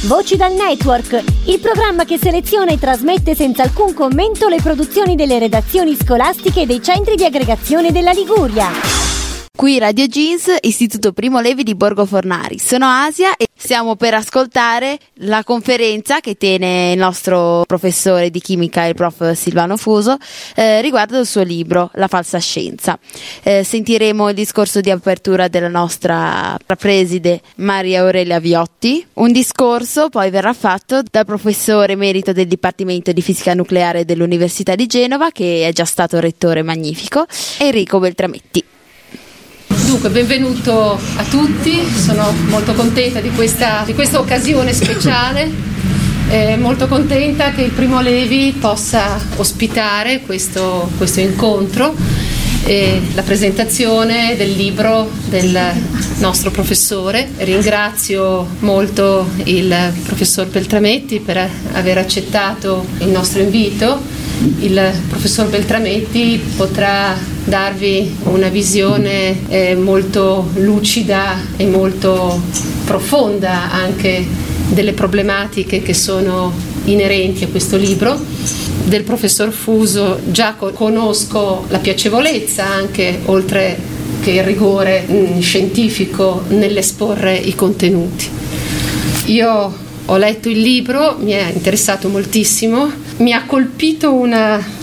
Voci dal Network, il programma che seleziona e trasmette senza alcun commento le produzioni delle redazioni scolastiche dei centri di aggregazione della Liguria. Qui Radio Jeans, Istituto Primo Levi di Borgo Fornari. Sono Asia e stiamo per ascoltare la conferenza che tiene il nostro professore di chimica, il prof Silvano Fuso, riguardo il suo libro La falsa scienza. Sentiremo il discorso di apertura della nostra preside Maria Aurelia Viotti. Un discorso poi verrà fatto dal professore emerito del Dipartimento di Fisica Nucleare dell'Università di Genova, che è già stato rettore magnifico, Enrico Beltrametti. Dunque, benvenuto a tutti, sono molto contenta di questa occasione speciale, molto contenta che il Primo Levi possa ospitare questo incontro, la presentazione del libro del nostro professore. Ringrazio molto il professor Beltrametti per aver accettato il nostro invito. Il professor Beltrametti potrà darvi una visione molto lucida e molto profonda anche delle problematiche che sono inerenti a questo libro. Del professor Fuso già conosco la piacevolezza, anche oltre che il rigore scientifico nell'esporre i contenuti. Io ho letto il libro, mi è interessato moltissimo, mi ha colpito una